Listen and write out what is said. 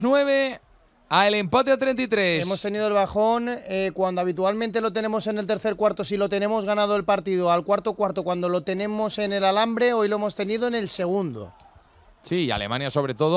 9 al empate a 33. Hemos tenido el bajón cuando habitualmente lo tenemos en el tercer cuarto, si lo tenemos ganado el partido, al cuarto cuando lo tenemos en el alambre, hoy lo hemos tenido en el segundo. Sí, y Alemania sobre todo